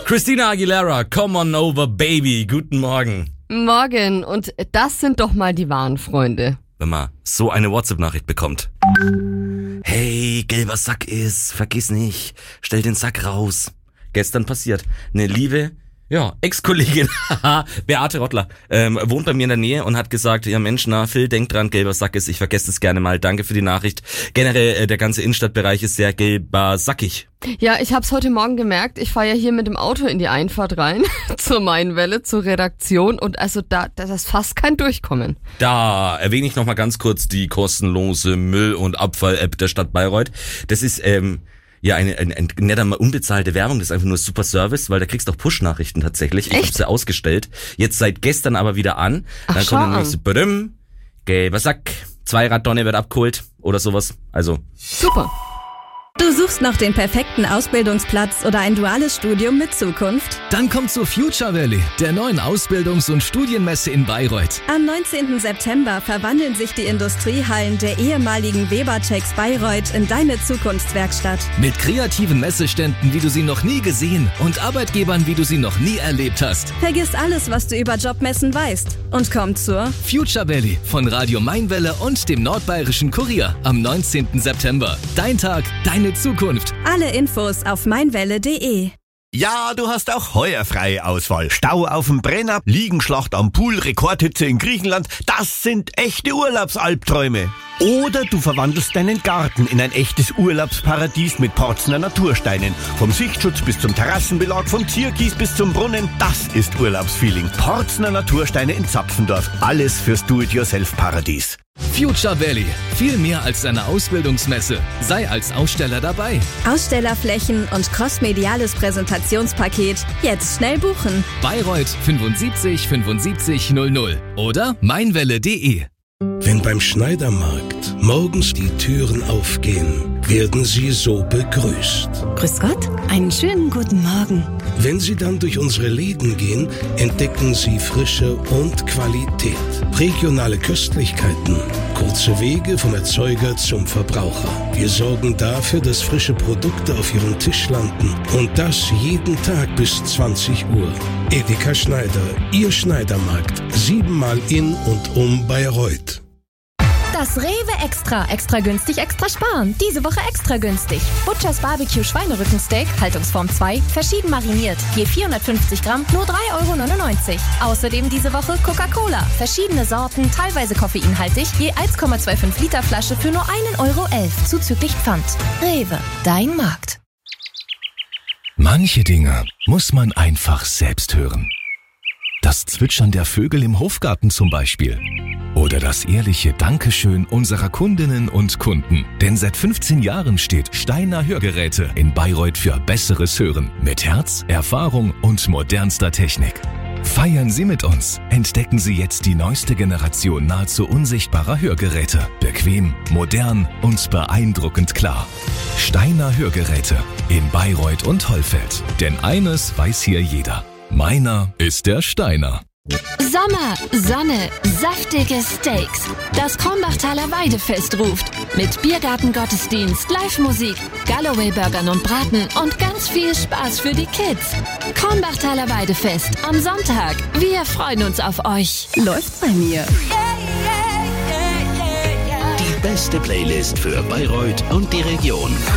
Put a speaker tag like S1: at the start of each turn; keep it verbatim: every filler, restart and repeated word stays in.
S1: Christina Aguilera, come on over, baby. Guten Morgen.
S2: Morgen. Und das sind doch mal die wahren Freunde.
S1: Wenn man so eine WhatsApp-Nachricht bekommt. Hey, gelber Sack ist, vergiss nicht, stell den Sack raus. Gestern passiert. Eine liebe, ja, Ex-Kollegin, Beate Rottler, ähm, wohnt bei mir in der Nähe und hat gesagt, ja Mensch, na Phil, denk dran, gelber Sack ist, ich vergesse es gerne mal, danke für die Nachricht. Generell, äh, der ganze Innenstadtbereich ist sehr gelber sackig.
S2: Ja, ich hab's heute Morgen gemerkt, ich fahre ja hier mit dem Auto in die Einfahrt rein, zur Mainwelle, zur Redaktion und also da, das ist fast kein Durchkommen.
S1: Da erwähne ich nochmal ganz kurz die kostenlose Müll- und Abfall-App der Stadt Bayreuth. Das ist, ähm, ja, eine, eine, eine nicht einmal unbezahlte Werbung, das ist einfach nur super Service, weil da kriegst du auch Push-Nachrichten tatsächlich. Ich
S2: Echt?
S1: habe sie ausgestellt, jetzt seit gestern aber wieder an.
S2: Ach,
S1: dann
S2: schau
S1: kommt dann
S2: an.
S1: nächste Badum, gelber Sack, Zweirad-Donne wird abgeholt oder sowas. Also
S2: Super.
S3: Du suchst noch den perfekten Ausbildungsplatz oder ein duales Studium mit Zukunft?
S4: Dann komm zur Future Valley, der neuen Ausbildungs- und Studienmesse in Bayreuth.
S3: Am neunzehnten September verwandeln sich die Industriehallen der ehemaligen Webertex Bayreuth in deine Zukunftswerkstatt.
S4: Mit kreativen Messeständen, wie du sie noch nie gesehen und Arbeitgebern, wie du sie noch nie erlebt hast.
S3: Vergiss alles, was du über Jobmessen weißt und komm zur
S4: Future Valley von Radio Mainwelle und dem Nordbayerischen Kurier am neunzehnten September. Dein Tag, deine Zukunft.
S3: Alle Infos auf meinwelle punkt de.
S5: Ja, du hast auch heuer freie Auswahl. Stau auf dem Brenner, Liegenschlacht am Pool, Rekordhitze in Griechenland. Das sind echte Urlaubsalbträume. Oder du verwandelst deinen Garten in ein echtes Urlaubsparadies mit Porzner Natursteinen. Vom Sichtschutz bis zum Terrassenbelag, vom Zierkies bis zum Brunnen. Das ist Urlaubsfeeling. Porzner Natursteine in Zapfendorf. Alles fürs Do-it-yourself-Paradies.
S4: Future Valley, viel mehr als eine Ausbildungsmesse. Sei als Aussteller dabei.
S3: Ausstellerflächen und crossmediales Präsentationspaket. Jetzt schnell buchen.
S4: Bayreuth fünfundsiebzig fünfundsiebzig null null oder meinwelle punkt de.
S6: Wenn beim Schneidermarkt morgens die Türen aufgehen, werden Sie so begrüßt.
S3: Grüß Gott, einen schönen guten Morgen.
S6: Wenn Sie dann durch unsere Läden gehen, entdecken Sie Frische und Qualität. Regionale Köstlichkeiten, kurze Wege vom Erzeuger zum Verbraucher. Wir sorgen dafür, dass frische Produkte auf Ihrem Tisch landen. Und das jeden Tag bis zwanzig Uhr. Edeka Schneider, Ihr Schneidermarkt. Siebenmal in und um Bayreuth.
S7: Das Rewe Extra. Extra günstig, extra sparen. Diese Woche extra günstig. Butchers Barbecue Schweinerückensteak, Haltungsform zwei, verschieden mariniert. Je vierhundertfünfzig Gramm, nur drei Euro neunundneunzig. Außerdem diese Woche Coca-Cola. Verschiedene Sorten, teilweise koffeinhaltig, je eins Komma fünfundzwanzig Liter Flasche für nur ein Euro elf. Zuzüglich Pfand. Rewe, dein Markt.
S4: Manche Dinge muss man einfach selbst hören. Das Zwitschern der Vögel im Hofgarten zum Beispiel. Oder das ehrliche Dankeschön unserer Kundinnen und Kunden. Denn seit fünfzehn Jahren steht Steiner Hörgeräte in Bayreuth für besseres Hören. Mit Herz, Erfahrung und modernster Technik. Feiern Sie mit uns. Entdecken Sie jetzt die neueste Generation nahezu unsichtbarer Hörgeräte. Bequem, modern und beeindruckend klar. Steiner Hörgeräte in Bayreuth und Hollfeld. Denn eines weiß hier jeder. Meiner ist der Steiner.
S8: Sommer, Sonne, saftige Steaks. Das Kronbachtaler Weidefest ruft. Mit Biergartengottesdienst, Live-Musik, Galloway-Burgern und Braten und ganz viel Spaß für die Kids. Kronbachtaler Weidefest am Sonntag. Wir freuen uns auf euch.
S3: Läuft bei mir.
S9: Die beste Playlist für Bayreuth und die Region.